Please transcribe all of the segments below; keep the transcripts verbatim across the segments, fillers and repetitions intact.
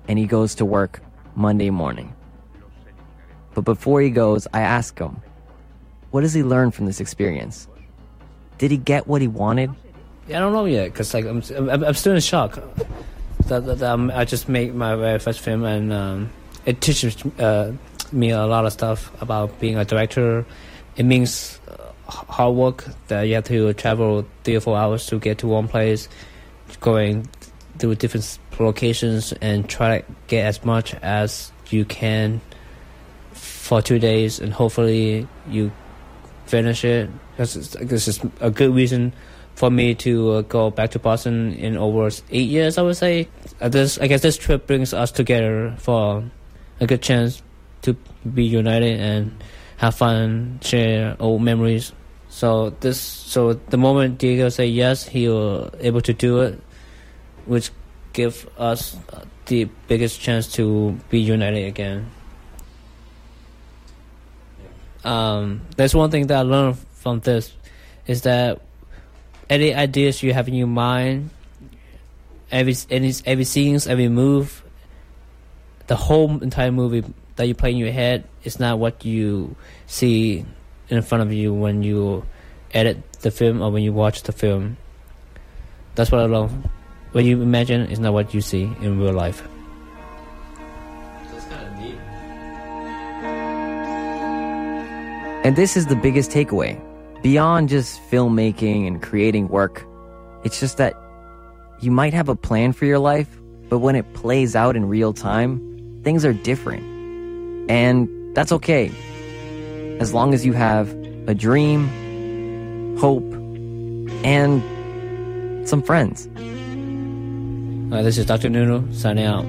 and he goes to work Monday morning. But before he goes, I ask him, what does he learn from this experience? Did he get what he wanted? Yeah, I don't know yet, because like I'm, I'm, I'm still in shock. That, that um, I just made my very first film, and um, it teaches uh, me a lot of stuff about being a director. It means uh, hard work, that you have to travel three or four hours to get to one place, going through different locations and try to get as much as you can for two days, and hopefully you finish it. This is, this is a good reason for me to uh, go back to Boston in over eight years, I would say. Uh, this, I guess this trip brings us together for a good chance to be united and have fun, share old memories. So this, so the moment Diego said yes, he was able to do it, which give us the biggest chance to be united again. Um, there's one thing that I learned from this, is that any ideas you have in your mind, every any every scenes, every move, the whole entire movie that you play in your head is not what you see in front of you when you edit the film or when you watch the film. That's what I love. What you imagine is not what you see in real life. That's kind of deep. And this is the biggest takeaway. Beyond just filmmaking and creating work, it's just that you might have a plan for your life, but when it plays out in real time, things are different. And that's okay. As long as you have a dream, hope, and some friends. Uh, this is Doctor Nuno signing out.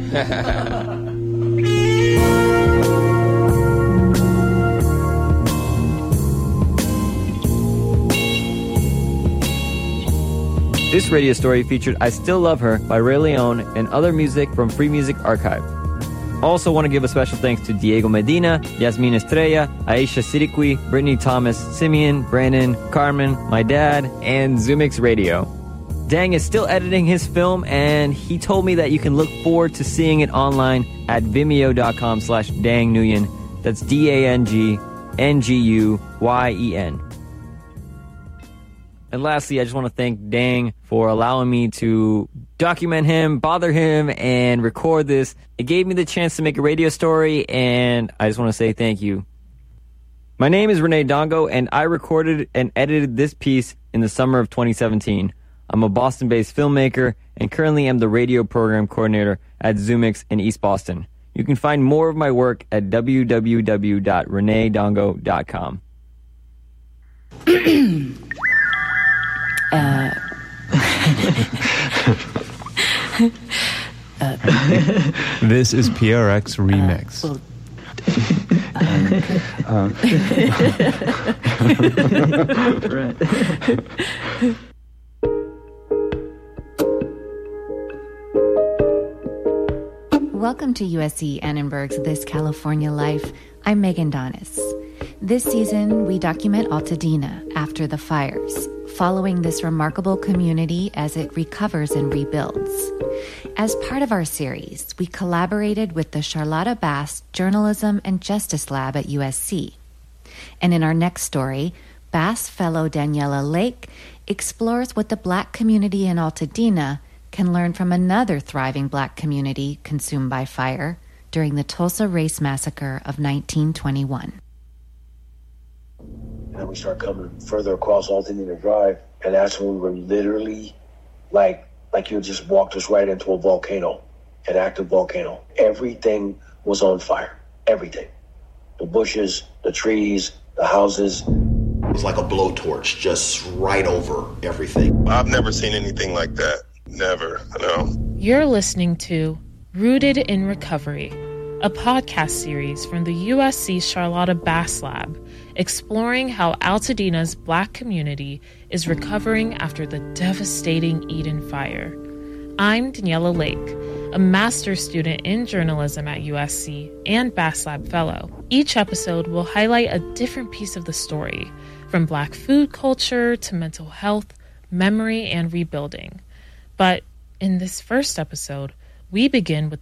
This radio story featured I Still Love Her by Ray Leon and other music from Free Music Archive. Also want to give a special thanks to Diego Medina, Yasmin Estrella, Aisha Siddiqui, Brittany Thomas, Simeon, Brandon, Carmen, my dad, and Zoomix Radio. Dang is still editing his film, and he told me that you can look forward to seeing it online at vimeo.com slash Dang Nguyen. That's D A N G N G U Y E N. And lastly, I just want to thank Dang for allowing me to document him, bother him, and record this. It gave me the chance to make a radio story, and I just want to say thank you. My name is Renee Dongo, and I recorded and edited this piece in the summer of twenty seventeen. I'm a Boston-based filmmaker and currently am the radio program coordinator at Zoomix in East Boston. You can find more of my work at w w w dot renee dongo dot com. Uh, uh, this is P R X Remix. Uh, well, right. Welcome to U S C Annenberg's This California Life. I'm Megan Donis. This season, we document Altadena after the fires, following this remarkable community as it recovers and rebuilds. As part of our series, we collaborated with the Charlotta Bass Journalism and Justice Lab at U S C. And in our next story, Bass fellow Daniela Lake explores what the Black community in Altadena can learn from another thriving Black community consumed by fire during the Tulsa Race Massacre of nineteen twenty-one. And then we start coming further across Altadena Drive, and that's when we were literally like, like you just walked us right into a volcano, an active volcano. Everything was on fire. Everything. The bushes, the trees, the houses. It was like a blowtorch, just right over everything. I've never seen anything like that. Never, no. You're listening to Rooted in Recovery, a podcast series from the U S C Charlotta Bass Lab, exploring how Altadena's Black community is recovering after the devastating Eden Fire. I'm Daniela Lake, a master's student in journalism at U S C and Bass Lab fellow. Each episode will highlight a different piece of the story, from Black food culture to mental health, memory, and rebuilding. But in this first episode, we begin with